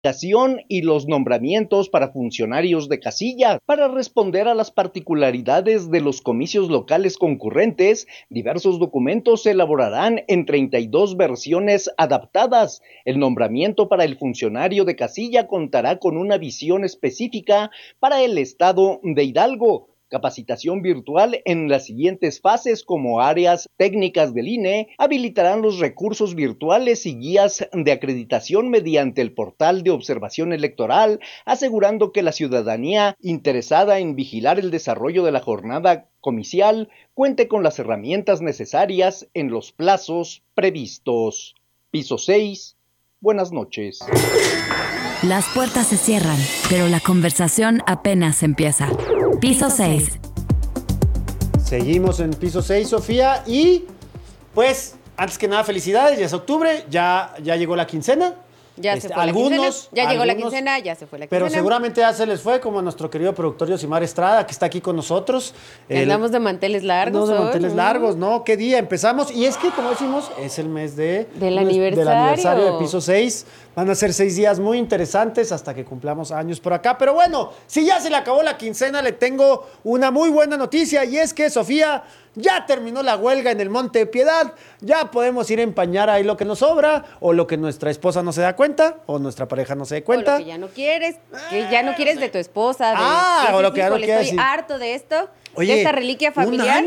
y los nombramientos para funcionarios de casilla. Para responder a las particularidades de los comicios locales concurrentes, diversos documentos se elaborarán en 32 versiones adaptadas. El nombramiento para el funcionario de casilla contará con una visión específica para el estado de Hidalgo. Capacitación virtual en las siguientes fases como áreas técnicas del INE, habilitarán los recursos virtuales y guías de acreditación mediante el portal de observación electoral, asegurando que la ciudadanía interesada en vigilar el desarrollo de la jornada comicial cuente con las herramientas necesarias en los plazos previstos. Piso 6. Buenas noches. Las puertas se cierran, pero la conversación apenas empieza. Piso 6. Seguimos en piso 6, Sofía. Y, pues, antes que nada, felicidades. Ya es octubre, ya llegó la quincena. Ya se fue la quincena. Ya llegó la quincena, ya se fue la quincena. Pero seguramente ya se les fue, como a nuestro querido productor Yosimar Estrada, que está aquí con nosotros. Andamos de manteles largos. Andamos de manteles largos, ¿no? ¿Qué día empezamos? Y es que, como decimos, es el mes del aniversario de piso 6. Van a ser 6 días muy interesantes hasta que cumplamos años por acá. Pero bueno, si ya se le acabó la quincena, le tengo una muy buena noticia. Y es que, Sofía, ya terminó la huelga en el Monte de Piedad. Ya podemos ir a empañar ahí lo que nos sobra, o lo que nuestra esposa no se da cuenta, o nuestra pareja no se dé cuenta. O lo que ya no quieres, de tu esposa. O lo que ya no quieres. Estoy harto de esto, de esta reliquia familiar.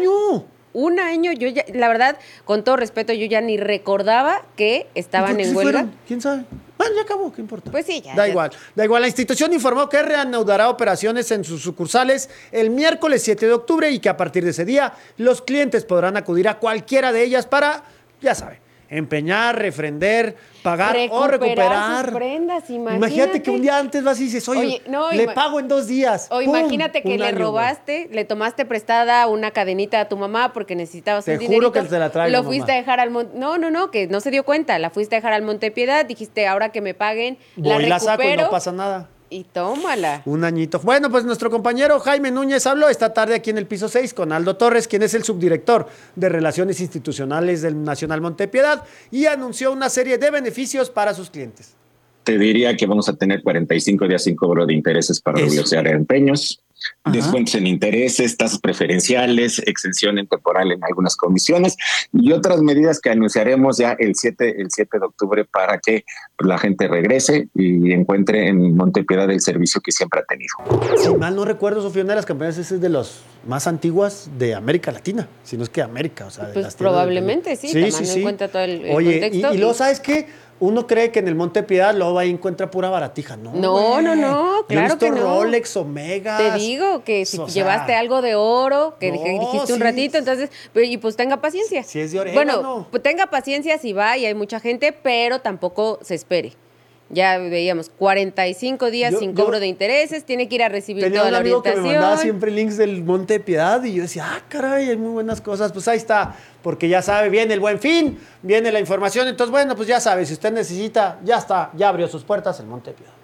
Un año, yo ya, la verdad, con todo respeto, yo ya ni recordaba que estaban en huelga. Fueron? ¿Quién sabe? Bueno, ya acabó, ¿qué importa? Pues sí, ya. Da igual. La institución informó que reanudará operaciones en sus sucursales el miércoles 7 de octubre y que a partir de ese día los clientes podrán acudir a cualquiera de ellas para, ya saben, empeñar, refrender, pagar o recuperar sus prendas, imagínate que un día antes vas y dices, oye le pago en 2 días. O imagínate que le robaste, le tomaste prestada una cadenita a tu mamá porque necesitabas un dinerito. Te juro que te la traigo, Lo fuiste a dejar al monte. No, que no se dio cuenta. La fuiste a dejar al Monte de Piedad, dijiste, ahora que me paguen, la recupero. La saco y no pasa nada. Y tómala. Un añito. Bueno, pues nuestro compañero Jaime Núñez habló esta tarde aquí en el piso 6 con Aldo Torres, quien es el subdirector de Relaciones Institucionales del Nacional Monte de Piedad, y anunció una serie de beneficios para sus clientes. Te diría que vamos a tener 45 días sin cobro de intereses para negociar empeños, descuentos en intereses, tasas preferenciales, exención temporal en algunas comisiones y otras medidas que anunciaremos ya el 7 de octubre para que la gente regrese y encuentre en Montepiedad el servicio que siempre ha tenido. Si mal no recuerdo, Sofía, una de las campañas es de las más antiguas de América Latina, si no es que América. O sea, pues las probablemente sí, tomando en cuenta todo el contexto. Y luego, ¿sabes qué? Uno cree que en el Monte de Piedad luego ahí encuentra pura baratija. No, claro que no. Rolex, Omegas. Te digo que si llevaste algo de oro, que dijiste un ratito, entonces, y pues tenga paciencia. Si es de orégano. Bueno, pues tenga paciencia si va y hay mucha gente, pero tampoco se espere. Ya veíamos 45 días sin cobro de intereses, tiene que ir a recibir toda la orientación. Tenía un amigo que me mandaba siempre links del Monte de Piedad y yo decía, caray, hay muy buenas cosas. Pues ahí está, porque ya sabe, viene el Buen Fin, viene la información. Entonces, bueno, pues ya sabe, si usted necesita, ya está, ya abrió sus puertas el Monte de Piedad.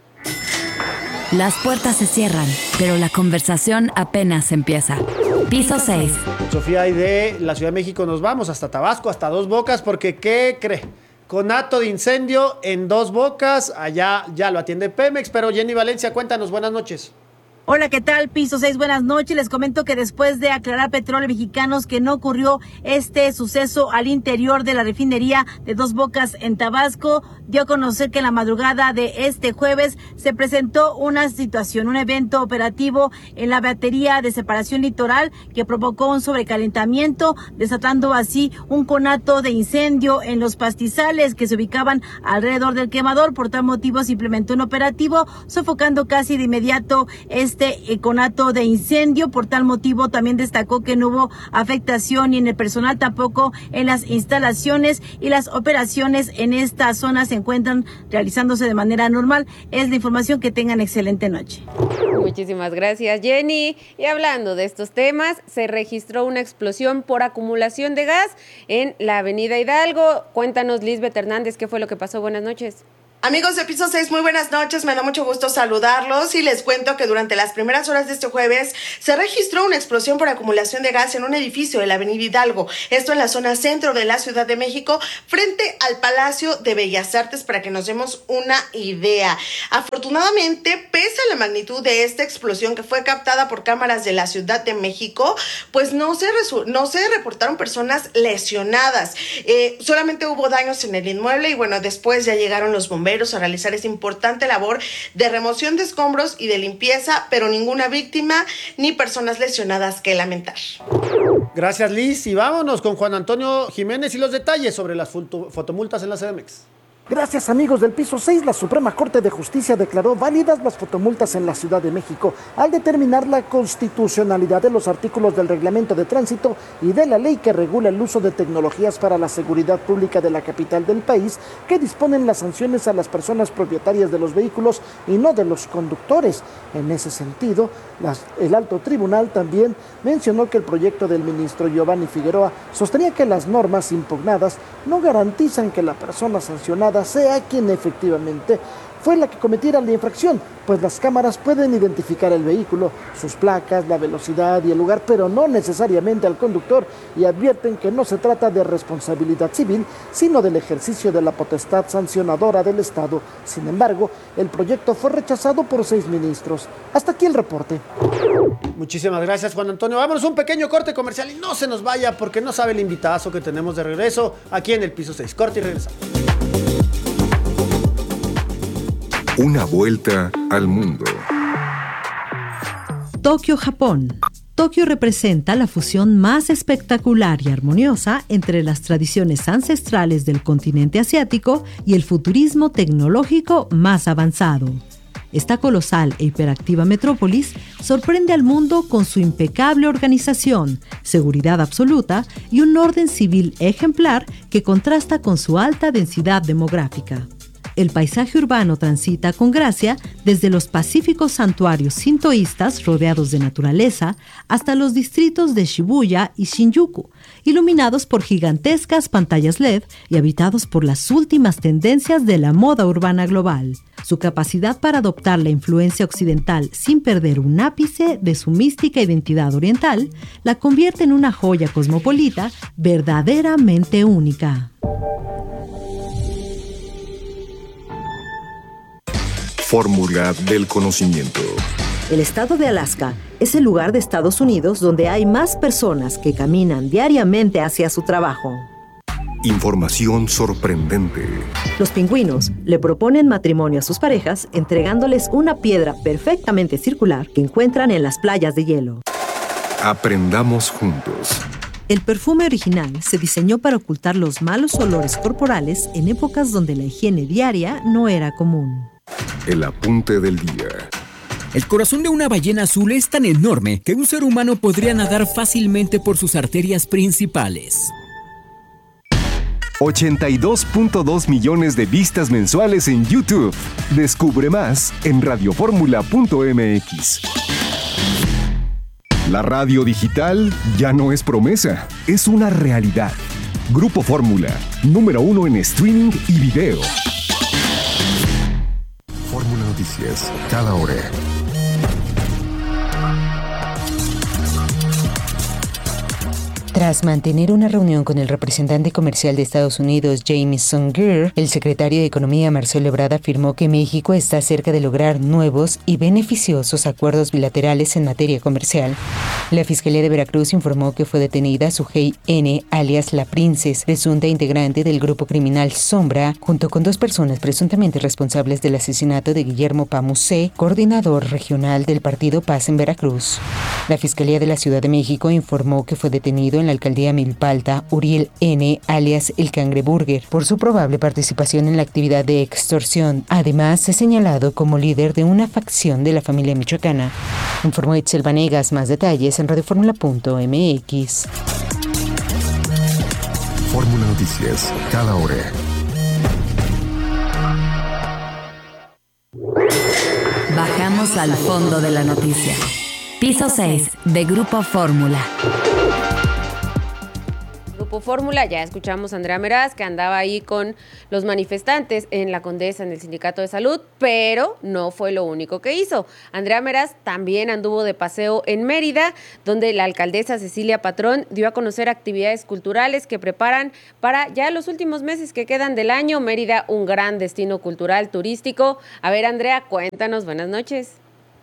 Las puertas se cierran, pero la conversación apenas empieza. Piso 6. Sofía, y de la Ciudad de México nos vamos hasta Tabasco, hasta Dos Bocas, porque ¿qué cree? Conato de incendio en Dos Bocas, allá ya lo atiende Pemex, pero Jenny Valencia, cuéntanos, buenas noches. Hola, ¿qué tal? Piso 6, buenas noches. Les comento que después de aclarar Petróleos Mexicanos que no ocurrió este suceso al interior de la refinería de Dos Bocas en Tabasco, dio a conocer que en la madrugada de este jueves se presentó una situación, un evento operativo en la batería de separación litoral que provocó un sobrecalentamiento, desatando así un conato de incendio en los pastizales que se ubicaban alrededor del quemador. Por tal motivo se implementó un operativo sofocando casi de inmediato este conato de incendio. Por tal motivo también destacó que no hubo afectación ni en el personal, tampoco en las instalaciones, y las operaciones en esta zona se encuentran realizándose de manera normal. Es la información. Que tengan excelente noche. Muchísimas gracias, Jenny. Y hablando de estos temas, se registró una explosión por acumulación de gas en la avenida Hidalgo. Cuéntanos, Lisbeth Hernández, ¿qué fue lo que pasó? Buenas noches. Amigos de Piso 6, muy buenas noches, me da mucho gusto saludarlos y les cuento que durante las primeras horas de este jueves se registró una explosión por acumulación de gas en un edificio de la Avenida Hidalgo, esto en la zona centro de la Ciudad de México, frente al Palacio de Bellas Artes, para que nos demos una idea. Afortunadamente, pese a la magnitud de esta explosión que fue captada por cámaras de la Ciudad de México, pues no se reportaron personas lesionadas, solamente hubo daños en el inmueble y bueno, después ya llegaron los bomberos a realizar esa importante labor de remoción de escombros y de limpieza, pero ninguna víctima ni personas lesionadas que lamentar. Gracias, Liz, y vámonos con Juan Antonio Jiménez y los detalles sobre las fotomultas en la CDMX. Gracias, amigos del Piso 6, la Suprema Corte de Justicia declaró válidas las fotomultas en la Ciudad de México al determinar la constitucionalidad de los artículos del Reglamento de Tránsito y de la ley que regula el uso de tecnologías para la seguridad pública de la capital del país, que disponen las sanciones a las personas propietarias de los vehículos y no de los conductores. En ese sentido, el alto tribunal también mencionó que el proyecto del ministro Giovanni Figueroa sostenía que las normas impugnadas no garantizan que la persona sancionada sea quien efectivamente fue la que cometiera la infracción, pues las cámaras pueden identificar el vehículo, sus placas, la velocidad y el lugar, pero no necesariamente al conductor, y advierten que no se trata de responsabilidad civil, sino del ejercicio de la potestad sancionadora del Estado. Sin embargo, el proyecto fue rechazado por 6 ministros. Hasta aquí el reporte. Muchísimas gracias, Juan Antonio. Vámonos a un pequeño corte comercial y no se nos vaya porque no sabe el invitazo que tenemos de regreso aquí en el Piso 6. Corte y regresamos. Una vuelta al mundo. Tokio, Japón. Tokio representa la fusión más espectacular y armoniosa entre las tradiciones ancestrales del continente asiático y el futurismo tecnológico más avanzado. Esta colosal e hiperactiva metrópolis sorprende al mundo con su impecable organización, seguridad absoluta y un orden civil ejemplar que contrasta con su alta densidad demográfica. El paisaje urbano transita con gracia desde los pacíficos santuarios sintoístas rodeados de naturaleza hasta los distritos de Shibuya y Shinjuku, iluminados por gigantescas pantallas LED y habitados por las últimas tendencias de la moda urbana global. Su capacidad para adoptar la influencia occidental sin perder un ápice de su mística identidad oriental la convierte en una joya cosmopolita verdaderamente única. Fórmula del conocimiento. El estado de Alaska es el lugar de Estados Unidos donde hay más personas que caminan diariamente hacia su trabajo. Información sorprendente. Los pingüinos le proponen matrimonio a sus parejas entregándoles una piedra perfectamente circular que encuentran en las playas de hielo. Aprendamos juntos. El perfume original se diseñó para ocultar los malos olores corporales en épocas donde la higiene diaria no era común. El apunte del día. El corazón de una ballena azul es tan enorme que un ser humano podría nadar fácilmente por sus arterias principales. 82.2 millones de vistas mensuales en YouTube. Descubre más en radioformula.mx. La radio digital ya no es promesa, es una realidad. Grupo Fórmula, número 1 en streaming y video. Fórmula Noticias, cada hora. Tras mantener una reunión con el representante comercial de Estados Unidos, Jamieson Greer, el secretario de Economía, Marcelo Ebrard, afirmó que México está cerca de lograr nuevos y beneficiosos acuerdos bilaterales en materia comercial. La Fiscalía de Veracruz informó que fue detenida Sujei N., alias La Princess, presunta integrante del grupo criminal Sombra, junto con 2 personas presuntamente responsables del asesinato de Guillermo Pamusé, coordinador regional del partido Paz en Veracruz. La Fiscalía de la Ciudad de México informó que fue detenido en la alcaldía Milpalta Uriel N., alias El Cangreburger, por su probable participación en la actividad de extorsión. Además, es señalado como líder de una facción de la familia michoacana. Informó Itzel Vanegas. Más detalles en radioformula.mx. Fórmula Noticias, cada hora. Bajamos al fondo de la noticia. Piso 6 de Grupo Fórmula. Grupo Fórmula. Ya escuchamos a Andrea Meraz, que andaba ahí con los manifestantes en la Condesa, en el Sindicato de Salud, pero no fue lo único que hizo. Andrea Meraz también anduvo de paseo en Mérida, donde la alcaldesa Cecilia Patrón dio a conocer actividades culturales que preparan para ya los últimos meses que quedan del año. Mérida, un gran destino cultural, turístico. A ver, Andrea, cuéntanos, buenas noches.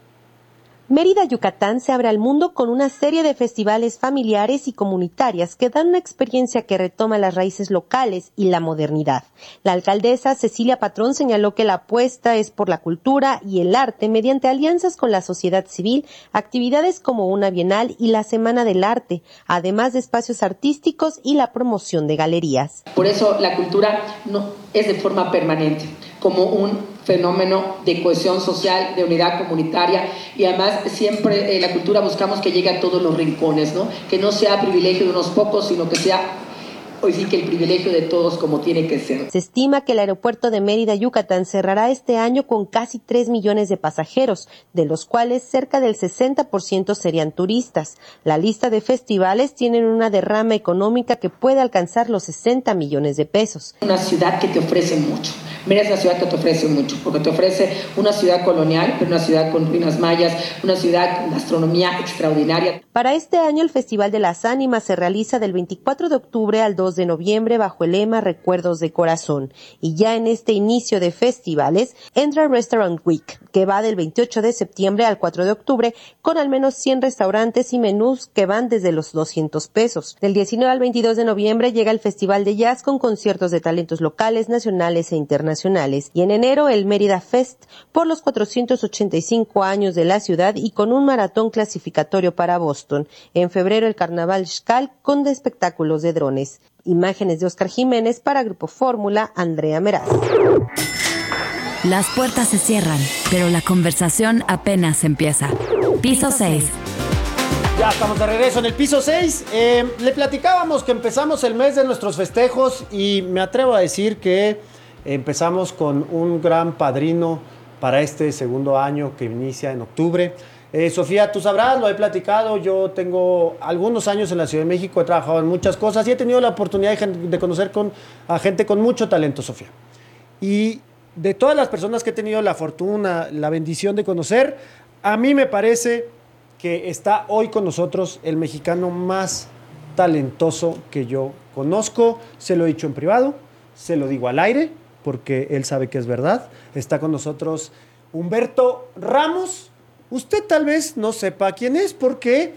Mérida, Yucatán se abre al mundo con una serie de festivales familiares y comunitarias que dan una experiencia que retoma las raíces locales y la modernidad. La alcaldesa Cecilia Patrón señaló que la apuesta es por la cultura y el arte mediante alianzas con la sociedad civil, actividades como una bienal y la Semana del Arte, además de espacios artísticos y la promoción de galerías. Por eso la cultura no es de forma permanente, como un fenómeno de cohesión social, de unidad comunitaria, y además siempre la cultura buscamos que llegue a todos los rincones, ¿no? Que no sea privilegio de unos pocos, sino que sea hoy sí que el privilegio de todos, como tiene que ser. Se estima que el aeropuerto de Mérida, Yucatán, cerrará este año con casi 3 millones de pasajeros, de los cuales cerca del 60% serían turistas. La lista de festivales tienen una derrama económica que puede alcanzar los 60 millones de pesos. Una ciudad que te ofrece mucho. Mérida es una ciudad que te ofrece mucho, porque te ofrece una ciudad colonial, pero una ciudad con ruinas mayas, una ciudad con gastronomía extraordinaria. Para este año, el Festival de las Ánimas se realiza del 24 de octubre al 2 de noviembre bajo el lema Recuerdos de Corazón. Y ya en este inicio de festivales entra Restaurant Week, que va del 28 de septiembre al 4 de octubre, con al menos 100 restaurantes y menús que van desde los 200 pesos. Del 19 al 22 de noviembre llega el Festival de Jazz con conciertos de talentos locales, nacionales e internacionales. Y en enero el Mérida Fest por los 485 años de la ciudad y con un maratón clasificatorio para Boston. En febrero el Carnaval Xcal con espectáculos de drones. Imágenes de Oscar Jiménez para Grupo Fórmula, Andrea Meraz. Las puertas se cierran, pero la conversación apenas empieza. Piso 6. Ya estamos de regreso en el piso 6. Le platicábamos que empezamos el mes de nuestros festejos y me atrevo a decir que empezamos con un gran padrino para este segundo año que inicia en octubre. Sofía, tú sabrás, lo he platicado, yo tengo algunos años en la Ciudad de México, he trabajado en muchas cosas y he tenido la oportunidad de conocer a gente con mucho talento, Sofía. Y de todas las personas que he tenido la fortuna, la bendición de conocer, a mí me parece que está hoy con nosotros el mexicano más talentoso que yo conozco. Se lo he dicho en privado, se lo digo al aire, porque él sabe que es verdad. Está con nosotros Humberto Ramos. Usted tal vez no sepa quién es porque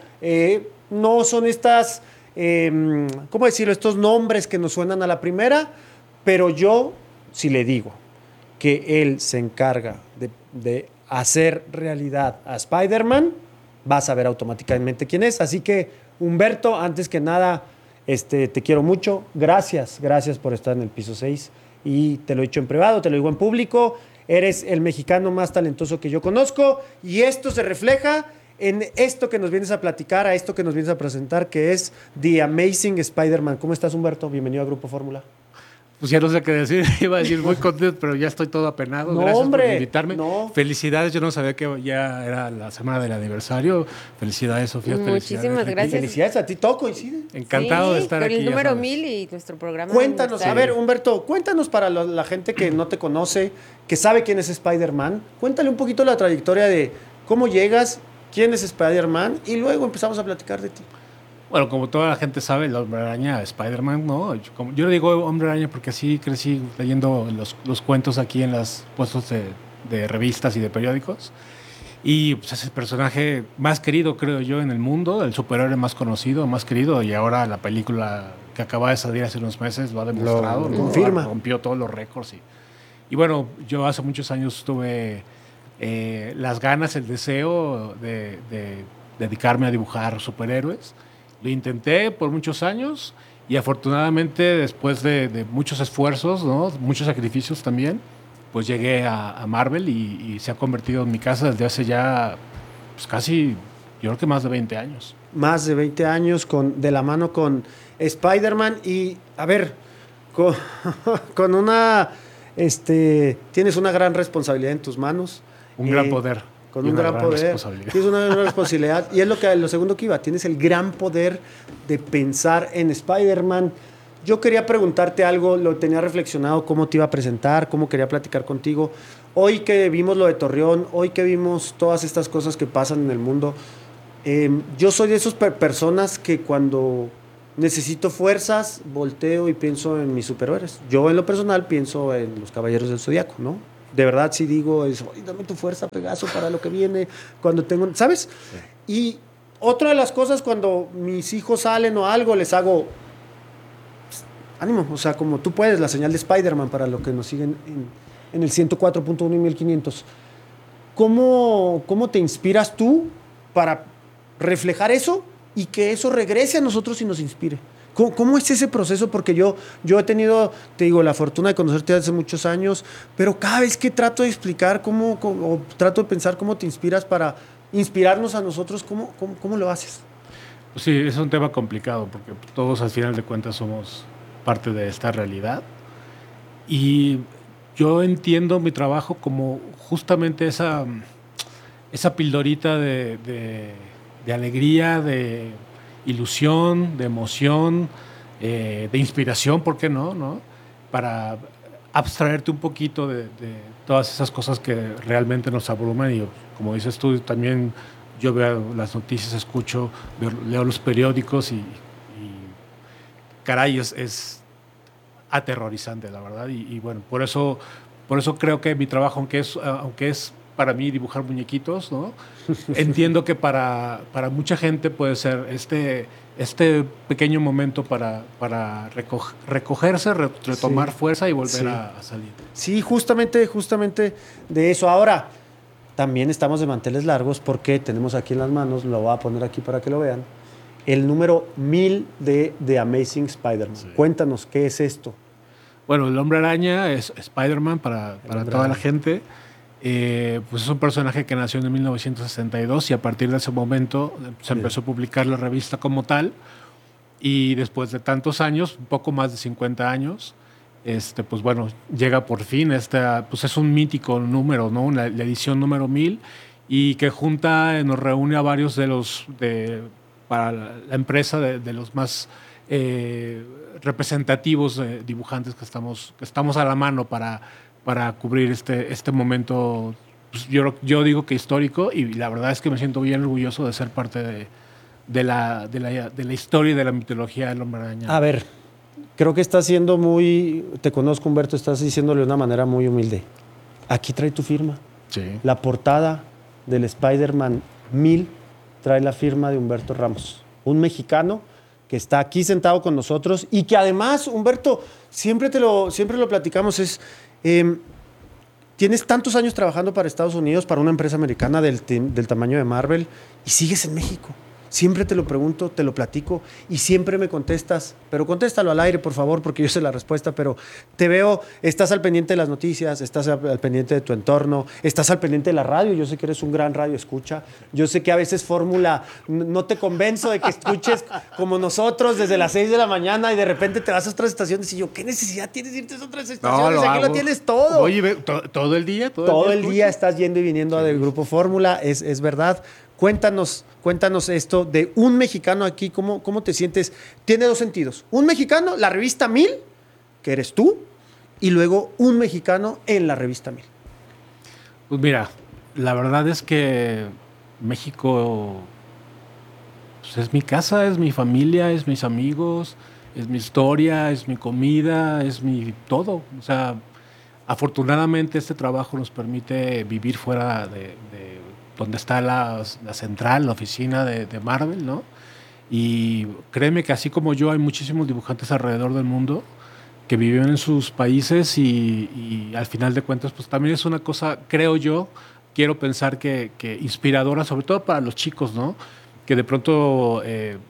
no son estas, ¿cómo decirlo? Estos nombres que nos suenan a la primera, pero yo, si le digo que él se encarga de hacer realidad a Spider-Man, va a saber automáticamente quién es. Así que, Humberto, antes que nada, te quiero mucho. Gracias por estar en el piso 6. Y te lo he dicho en privado, te lo digo en público, eres el mexicano más talentoso que yo conozco y esto se refleja en esto que nos vienes a platicar, a esto que nos vienes a presentar, que es The Amazing Spider-Man. ¿Cómo estás, Humberto? Bienvenido a Grupo Fórmula. Pues ya no sé qué decir, iba a decir muy contento, pero ya estoy todo apenado. No, gracias hombre, por invitarme. No. Felicidades, yo no sabía que ya era la semana del aniversario. Felicidades, Sofía. Muchísimas gracias. Felicidades a ti, todo coincide. Encantado de estar aquí. Con el número 1000 y nuestro programa. Cuéntanos, a ver, Humberto, cuéntanos para la gente que no te conoce, que sabe quién es Spider-Man, cuéntale un poquito la trayectoria de cómo llegas, quién es Spider-Man y luego empezamos a platicar de ti. Bueno, como toda la gente sabe, el Hombre Araña, Spider-Man, ¿no? Yo le digo Hombre Araña porque así crecí leyendo los cuentos aquí en los puestos de revistas y de periódicos. Y pues, es el personaje más querido, creo yo, en el mundo, el superhéroe más conocido, más querido. Y ahora la película que acaba de salir hace unos meses lo ha demostrado. Lo confirma. Rompió todos los récords. Y bueno, yo hace muchos años tuve las ganas, el deseo de dedicarme a dibujar superhéroes. Lo intenté por muchos años y afortunadamente después de muchos esfuerzos, ¿no? Muchos sacrificios también, pues llegué a Marvel y se ha convertido en mi casa desde hace ya pues casi, yo creo que más de 20 años. Más de 20 años de la mano con Spider-Man y, a ver, con una, tienes una gran responsabilidad en tus manos. Un gran poder. Con un gran poder. Tienes una gran responsabilidad. Y es lo segundo que iba. Tienes el gran poder de pensar en Spider-Man. Yo quería preguntarte algo, lo tenía reflexionado, cómo te iba a presentar, cómo quería platicar contigo. Hoy que vimos lo de Torreón, hoy que vimos todas estas cosas que pasan en el mundo, yo soy de esas personas que cuando necesito fuerzas, volteo y pienso en mis superhéroes. Yo en lo personal pienso en los Caballeros del Zodiaco, ¿no? De verdad sí digo, dame tu fuerza, Pegaso, para lo que viene, cuando tengo, ¿sabes? Sí. Y otra de las cosas, cuando mis hijos salen o algo, les hago ánimo, o sea, como tú puedes, la señal de Spider-Man para los que nos siguen en el 104.1 y 1500. ¿Cómo te inspiras tú para reflejar eso y que eso regrese a nosotros y nos inspire? ¿Cómo es ese proceso? Porque yo he tenido, te digo, la fortuna de conocerte hace muchos años, pero cada vez que trato de explicar o trato de pensar cómo te inspiras para inspirarnos a nosotros, ¿cómo lo haces? Pues sí, es un tema complicado porque todos al final de cuentas somos parte de esta realidad y yo entiendo mi trabajo como justamente esa pildorita de alegría, de ilusión, de emoción, de inspiración, ¿por qué no? Para abstraerte un poquito de todas esas cosas que realmente nos abruman y como dices tú, también yo veo las noticias, escucho, leo los periódicos y caray, es aterrorizante, la verdad. Y bueno, por eso creo que mi trabajo, aunque es para mí dibujar muñequitos, ¿no? Entiendo que para mucha gente puede ser este pequeño momento para recogerse, retomar fuerza y volver a salir. Sí, justamente de eso. Ahora, también estamos de manteles largos porque tenemos aquí en las manos, lo voy a poner aquí para que lo vean, el número 1000 de The Amazing Spider-Man. Sí. Cuéntanos, ¿qué es esto? Bueno, el Hombre Araña es Spider-Man para toda la gente. Pues es un personaje que nació en 1962 y a partir de ese momento se empezó a publicar la revista como tal y después de tantos años, un poco más de 50 años, pues bueno, llega por fin pues es un mítico número, ¿no? La edición número 1000 y que nos reúne a varios para la empresa de los más representativos dibujantes que estamos a la mano para cubrir este momento, pues yo digo que histórico, y la verdad es que me siento bien orgulloso de ser parte de la historia y de la mitología del Hombre Araña. A ver, creo que estás siendo te conozco, Humberto, estás diciéndole de una manera muy humilde. Aquí trae tu firma. Sí. La portada del Spider-Man 1000 trae la firma de Humberto Ramos, un mexicano que está aquí sentado con nosotros y que además, Humberto, siempre lo platicamos, tienes tantos años trabajando para Estados Unidos, para una empresa americana del tamaño de Marvel, y sigues en México. Siempre te lo pregunto, te lo platico y siempre me contestas, pero contéstalo al aire, por favor, porque yo sé la respuesta, pero te veo, estás al pendiente de las noticias, estás al pendiente de tu entorno, estás al pendiente de la radio, yo sé que eres un gran radio escucha, yo sé que a veces Fórmula no te convenzo de que escuches como nosotros desde las 6 de la mañana y de repente te vas a otras estaciones y yo, ¿qué necesidad tienes de irte a otras estaciones? Aquí lo tienes todo. Oye, todo el día. Todo el día estás yendo y viniendo del Grupo Fórmula, es verdad. Cuéntanos esto de un mexicano aquí, ¿cómo te sientes? Tiene dos sentidos. Un mexicano, la revista 1000, que eres tú, y luego un mexicano en la revista 1000. Pues mira, la verdad es que México pues es mi casa, es mi familia, es mis amigos, es mi historia, es mi comida, es mi todo. O sea, afortunadamente este trabajo nos permite vivir fuera de donde está la central, la oficina de Marvel, ¿no? Y créeme que así como yo, hay muchísimos dibujantes alrededor del mundo que viven en sus países y al final de cuentas, pues también es una cosa, creo yo, quiero pensar que inspiradora, sobre todo para los chicos, ¿no? Que de pronto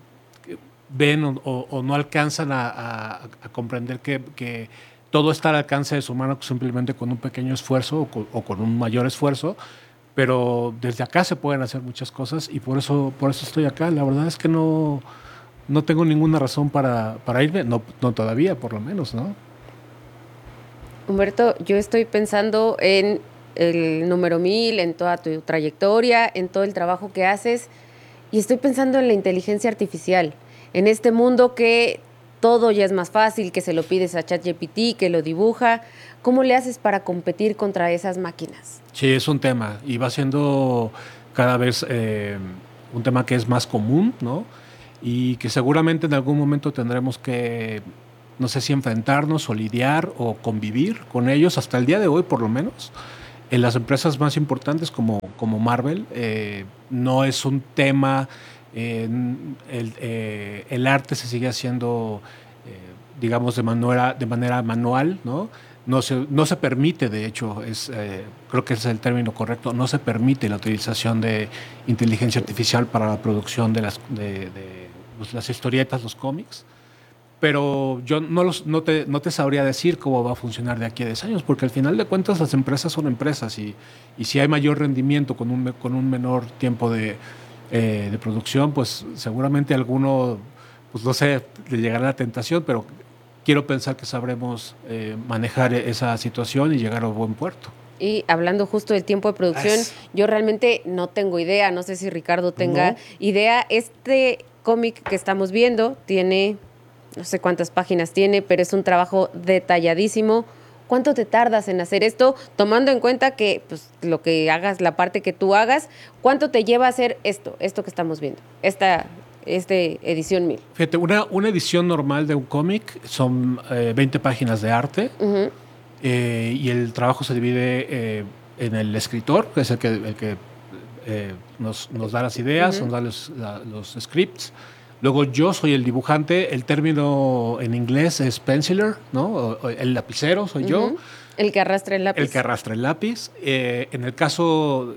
ven o no alcanzan a comprender que todo está al alcance de su mano simplemente con un pequeño esfuerzo o con un mayor esfuerzo. Pero desde acá se pueden hacer muchas cosas y por eso estoy acá. La verdad es que no tengo ninguna razón para irme, no todavía, por lo menos, ¿no? Humberto, yo estoy pensando en el número 1000, en toda tu trayectoria, en todo el trabajo que haces. Y estoy pensando en la inteligencia artificial, en este mundo que todo ya es más fácil, que se lo pides a ChatGPT, que lo dibuja. ¿Cómo le haces para competir contra esas máquinas? Sí, es un tema y va siendo cada vez un tema que es más común, ¿no? Y que seguramente en algún momento tendremos que, no sé si enfrentarnos o lidiar o convivir con ellos, hasta el día de hoy por lo menos. En las empresas más importantes como Marvel, no es un tema, el arte se sigue haciendo, digamos, de manera manual, ¿no? No se permite, de hecho, creo que ese es el término correcto, no se permite la utilización de inteligencia artificial para la producción de las historietas, los cómics. Pero yo no te sabría decir cómo va a funcionar de aquí a 10 años, porque al final de cuentas las empresas son empresas y si hay mayor rendimiento con un menor tiempo de producción, pues seguramente alguno, pues no sé, le llegará la tentación, pero quiero pensar que sabremos manejar esa situación y llegar a un buen puerto. Y hablando justo del tiempo de producción, yo realmente no tengo idea, no sé si Ricardo tenga idea. Este cómic que estamos viendo tiene, no sé cuántas páginas tiene, pero es un trabajo detalladísimo. ¿Cuánto te tardas en hacer esto? Tomando en cuenta que pues, lo que hagas, la parte que tú hagas, ¿cuánto te lleva a hacer esto que estamos viendo? Esta edición 1000. Fíjate, una edición normal de un cómic son 20 páginas de arte. Uh-huh. Y el trabajo se divide en el escritor, que es el que nos da las ideas, nos da los scripts. Luego yo soy el dibujante, el término en inglés es penciler, ¿no? O el lapicero soy yo. El que arrastra el lápiz. El que arrastra el lápiz. En el caso,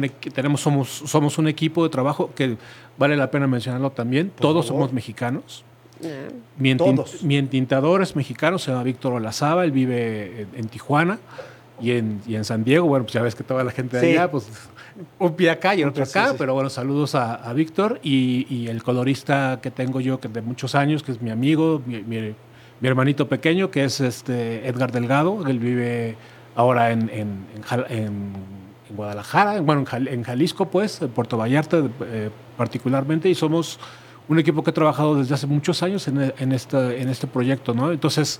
somos un equipo de trabajo que vale la pena mencionarlo también. Todos somos mexicanos. Mi entintador es mexicano, se llama Víctor Olazaba, él vive en Tijuana y en San Diego. Bueno, pues ya ves que toda la gente de allá, pues un pie acá y otro acá, pero bueno, saludos a Víctor y el colorista que tengo yo que de muchos años, que es mi amigo, mi hermanito pequeño, que es Edgar Delgado. Él vive ahora en Guadalajara, bueno, en Jalisco, pues, en Puerto Vallarta particularmente, y somos un equipo que ha trabajado desde hace muchos años en este proyecto, ¿no? Entonces,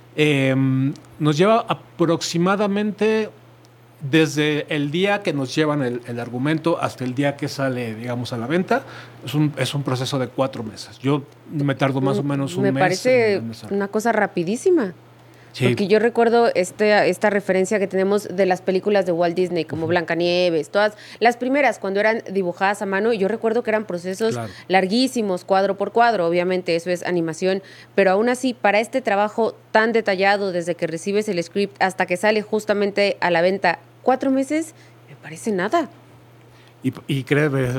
nos lleva aproximadamente desde el día que nos llevan el argumento hasta el día que sale, digamos, a la venta. Es un proceso de 4 meses. Yo me tardo más o menos un mes. Me parece una cosa rapidísima. Sí. Porque yo recuerdo esta referencia que tenemos de las películas de Walt Disney, como Blancanieves, todas las primeras, cuando eran dibujadas a mano, y yo recuerdo que eran procesos larguísimos, cuadro por cuadro, obviamente eso es animación, pero aún así, para este trabajo tan detallado, desde que recibes el script hasta que sale justamente a la venta, 4 meses, me parece nada. Y créeme,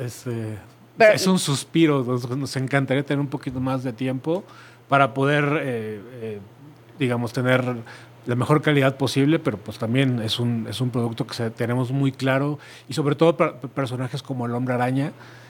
es un suspiro, nos encantaría tener un poquito más de tiempo para poder digamos, tener la mejor calidad posible, pero pues también es un producto que tenemos muy claro, y sobre todo para personajes como el Hombre Araña.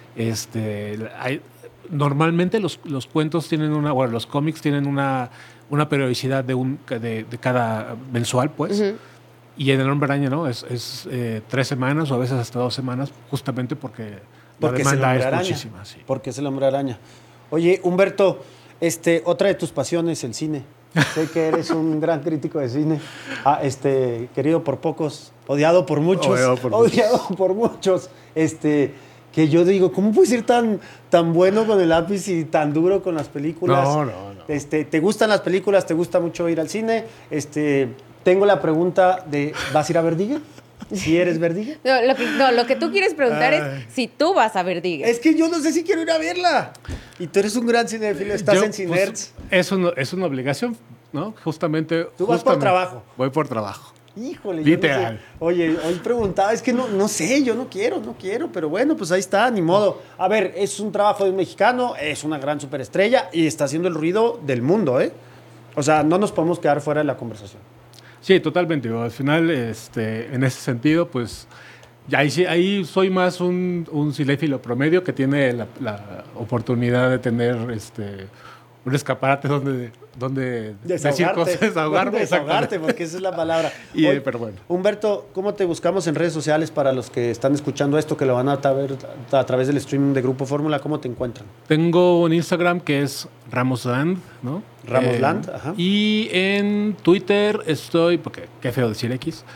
Normalmente los cuentos tienen los cómics tienen una periodicidad de cada mensual, pues. Uh-huh. Y en el Hombre Araña, ¿no? Es 3 semanas o a veces hasta 2 semanas, justamente porque la demanda es muchísima. Sí. Porque es el Hombre Araña. Oye, Humberto, otra de tus pasiones, el cine. Sé que eres un gran crítico de cine. Querido por pocos, odiado por muchos. Odiado por muchos. Que yo digo, ¿cómo puedes ser tan bueno con el lápiz y tan duro con las películas? No. ¿Te gustan las películas? ¿Te gusta mucho ir al cine? Tengo la pregunta de, ¿vas a ir a Verdigue? ¿Si eres Verdigue? Lo que tú quieres preguntar es si tú vas a Verdigue. Es que yo no sé si quiero ir a verla. Y tú eres un gran cinéfilo, estás en Cinerts. Pues, es una obligación, ¿no? Justamente. ¿Tú vas por trabajo? Voy por trabajo. Híjole. Literal. Yo no sé. Oye, hoy preguntaba, es que no sé, yo no quiero, pero bueno, pues ahí está, ni modo. A ver, es un trabajo de un mexicano, es una gran superestrella y está haciendo el ruido del mundo, ¿eh? O sea, no nos podemos quedar fuera de la conversación. Sí, totalmente. Al final, en ese sentido, pues ahí soy más un cinéfilo promedio que tiene la oportunidad de tener escaparate donde decir cosas, desahogarte, porque esa es la palabra. Pero bueno. Humberto, ¿cómo te buscamos en redes sociales para los que están escuchando esto, que lo van a ver a través del streaming de Grupo Fórmula? ¿Cómo te encuentran? Tengo un Instagram que es Ramosland, ¿no? Ramosland, ajá. Y en Twitter estoy, porque qué feo decir X,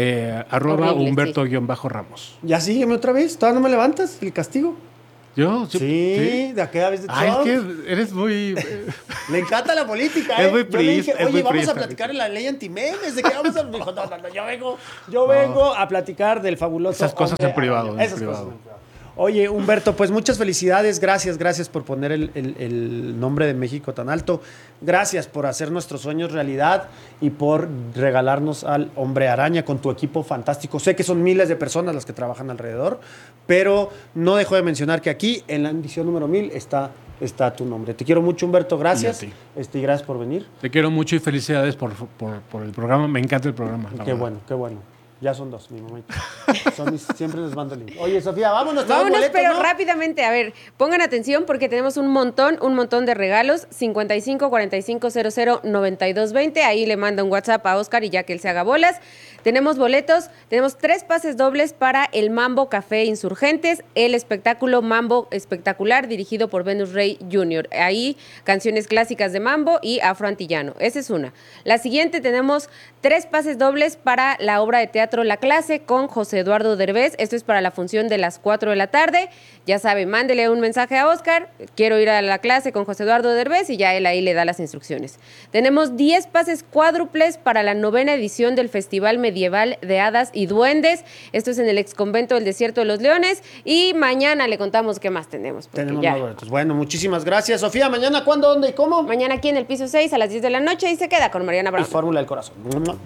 @Humberto_Ramos. Ya sígueme otra vez, ¿todavía no me levantas el castigo? Yo sí, de aquella vez de Trump. Ay, es que eres muy... Le encanta la política, Es muy priista. Oye, vamos a platicar en la ley antimemes. ¿De qué vamos a...? Me dijo, no, yo vengo a platicar del fabuloso... Esas cosas en privado. Esas cosas en privado. Oye, Humberto, pues muchas felicidades. Gracias por poner el nombre de México tan alto. Gracias por hacer nuestros sueños realidad y por regalarnos al Hombre Araña con tu equipo fantástico. Sé que son miles de personas las que trabajan alrededor, pero no dejo de mencionar que aquí, en la edición número 1000, está tu nombre. Te quiero mucho, Humberto. Gracias. Y gracias por venir. Te quiero mucho y felicidades por el programa. Me encanta el programa. Qué bueno. Ya son 2, mi mamá. Siempre les mando el link. Oye, Sofía, vámonos, boletos, pero ¿no? Rápidamente, a ver, pongan atención porque tenemos un montón de regalos. 55 45 00 92 20. Ahí le manda un WhatsApp a Oscar y ya que él se haga bolas. Tenemos boletos, tenemos 3 pases dobles para el Mambo Café Insurgentes, el espectáculo Mambo Espectacular dirigido por Venus Rey Jr. Ahí canciones clásicas de Mambo y Afro Antillano. Esa es una. La siguiente tenemos 3 pases dobles para la obra de teatro La Clase con José Eduardo Derbez. Esto es para la función de las 4 de la tarde. Ya sabe, mándele un mensaje a Oscar, quiero ir a la clase con José Eduardo Derbez y ya él ahí le da las instrucciones. Tenemos 10 pases cuádruples para la 9ª edición del Festival Medieval de Hadas y Duendes. Esto es en el exconvento del Desierto de los Leones y mañana le contamos qué más tenemos. Tenemos más boletos. Bueno, muchísimas gracias. Sofía, ¿mañana cuándo, dónde y cómo? Mañana aquí en el piso 6 a las 10 de la noche y se queda con Mariana Brown. Y Fórmula del Corazón.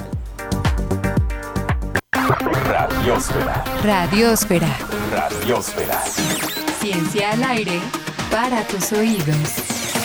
Radiósfera. Radiósfera. Radiósfera. Ciencia al aire para tus oídos.